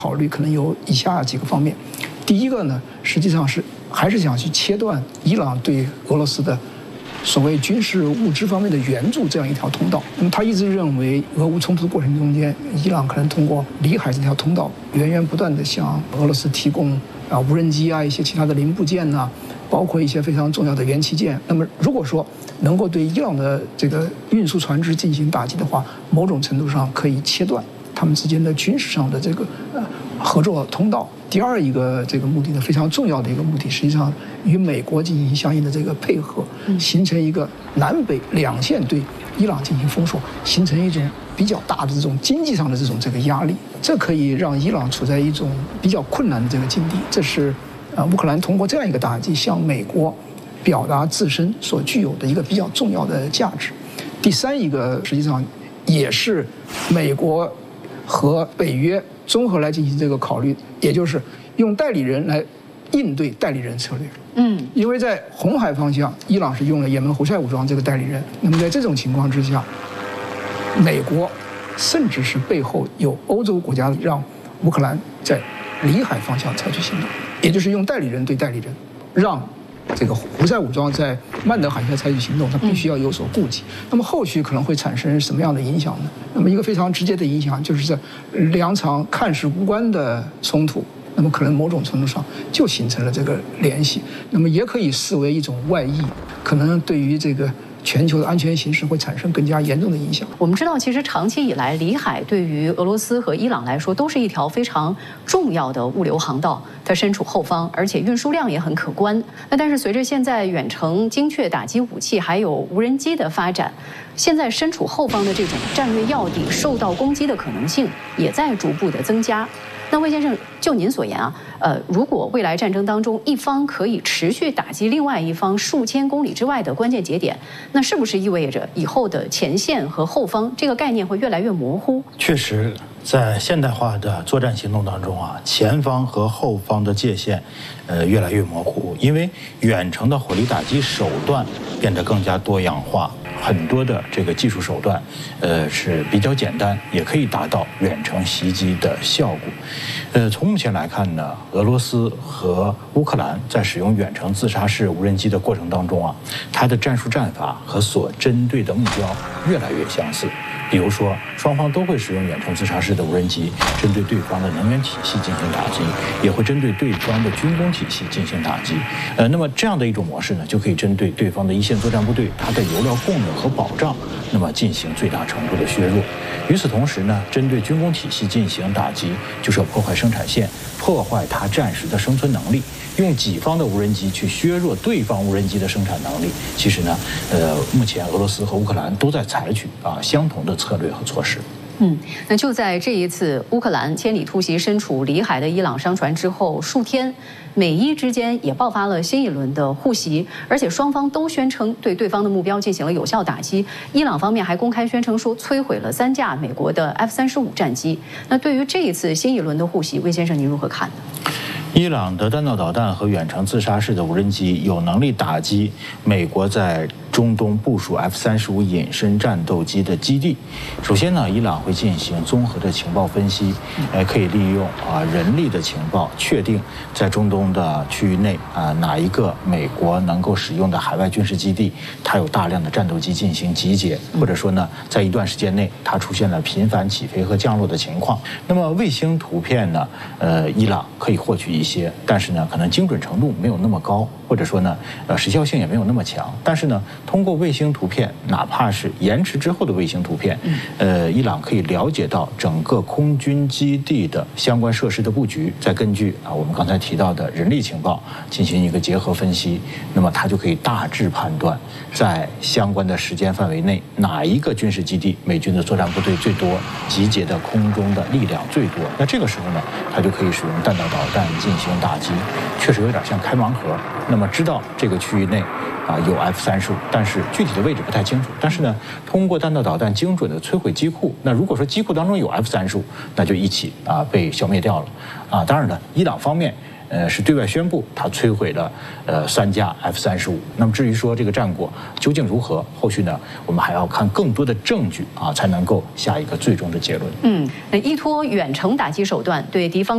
考虑可能有以下几个方面。第一个呢，实际上还是想去切断伊朗对俄罗斯的所谓军事物资方面的援助这样一条通道。那么他一直认为，俄乌冲突过程中间，伊朗可能通过里海这条通道，源源不断地向俄罗斯提供无人机一些其他的零部件包括一些非常重要的元器件。那么如果说能够对伊朗的这个运输船只进行打击的话，某种程度上可以切断他们之间的军事上的这个合作通道。第二一个这个目的呢，非常重要的一个目的，实际上与美国进行相应的这个配合，形成一个南北两线对伊朗进行封锁，形成一种比较大的这种经济上的这个压力，这可以让伊朗处在一种比较困难的这个境地。这是乌克兰通过这样一个打击向美国表达自身所具有的一个比较重要的价值。第三一个实际上也是美国和北约综合来进行这个考虑，也就是用代理人来应对代理人策略。因为在红海方向，伊朗是用了也门胡塞武装这个代理人。那么在这种情况之下，美国甚至是背后有欧洲国家让乌克兰在里海方向采取行动，也就是用代理人对代理人，让这个胡塞武装在曼德海峡采取行动，它必须要有所顾忌。那么后续可能会产生什么样的影响呢？那么一个非常直接的影响就是这两场看似无关的冲突，那么可能某种程度上就形成了这个联系，那么也可以视为一种外溢，可能对于这个全球的安全形势会产生更加严重的影响。 我们知道，其实长期以来，里海对于俄罗斯和伊朗来说都是一条非常重要的物流航道，它身处后方，而且运输量也很可观。但是随着现在远程精确打击武器还有无人机的发展，现在身处后方的这种战略要地受到攻击的可能性也在逐步的增加。那魏先生，就您所言如果未来战争当中一方可以持续打击另外一方数千公里之外的关键节点，那是不是意味着以后的前线和后方这个概念会越来越模糊？ 确实，在现代化的作战行动当中前方和后方的界限越来越模糊，因为远程的火力打击手段变得更加多样化。很多的这个技术手段，是比较简单，也可以达到远程袭击的效果。从目前来看呢，俄罗斯和乌克兰在使用远程自杀式无人机的过程当中它的战术战法和所针对的目标越来越相似。比如说，双方都会使用远程自杀式的无人机，针对对方的能源体系进行打击，也会针对对方的军工体系进行打击。那么这样的一种模式呢，就可以针对对方的一线作战部队，它的油料供应和保障，那么进行最大程度的削弱。与此同时呢，针对军工体系进行打击，就是要破坏生产线，破坏它战时的生存能力。用己方的无人机去削弱对方无人机的生产能力，其实呢，目前俄罗斯和乌克兰都在采取相同的策略和措施。 那就在这一次乌克兰千里突袭身处里海的伊朗商船之后数天，美伊之间也爆发了新一轮的互袭，而且双方都宣称对对方的目标进行了有效打击。伊朗方面还公开宣称说摧毁了3架美国的 F-35战机。那对于这一次新一轮的互袭，魏先生您如何看呢？ 伊朗的弹道导弹和远程自杀式的无人机有能力打击美国在中东部署 F-35隐身战斗机的基地。首先呢，伊朗会进行综合的情报分析，可以利用人力的情报，确定在中东的区域内哪一个美国能够使用的海外军事基地，它有大量的战斗机进行集结，或者说呢，在一段时间内它出现了频繁起飞和降落的情况。那么卫星图片呢，伊朗可以获取一些，但是呢，可能精准程度没有那么高，或者说呢，时效性也没有那么强。但是呢，通过卫星图片，哪怕是延迟之后的卫星图片，伊朗可以了解到整个空军基地的相关设施的布局，再根据我们刚才提到的人力情报进行一个结合分析，那么它就可以大致判断在相关的时间范围内，哪一个军事基地美军的作战部队最多，集结的空中的力量最多。那这个时候呢，它就可以使用弹道导弹进行打击，确实有点像开盲盒。那么知道这个区域内有 F-35，但是具体的位置不太清楚。但是呢，通过弹道导弹精准的摧毁机库，那如果说机库当中有 F-35，那就一起被消灭掉了。当然呢，伊朗方面是对外宣布他摧毁了3架 F-35。那么至于说这个战果究竟如何，后续呢我们还要看更多的证据才能够下一个最终的结论。 那依托远程打击手段对敌方